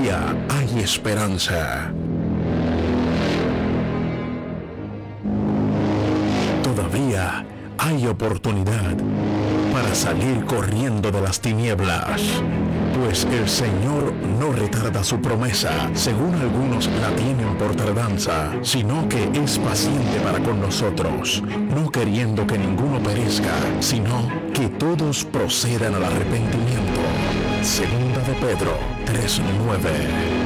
todavía hay esperanza. Todavía hay oportunidad para salir corriendo de las tinieblas, pues el Señor no retarda su promesa, según algunos la tienen por tardanza, sino que es paciente para con nosotros, no queriendo que ninguno perezca, sino que todos procedan al arrepentimiento. Segunda de Pedro 3:9.